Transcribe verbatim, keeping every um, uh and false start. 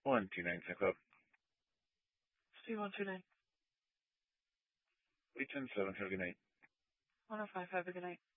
one two nine Ten Club. Steve one two nine. eight ten seven. Have a good night. one oh five. Have a good night.